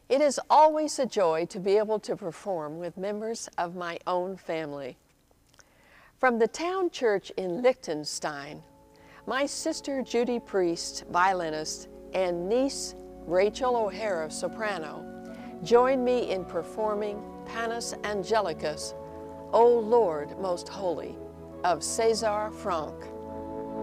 It is always a joy to be able to perform with members of my own family. From the town church in Liechtenstein, my sister Judy Priest, violinist, and niece Rachel O'Hara, soprano, joined me in performing Panis Angelicus, O Lord Most Holy, of César Franck.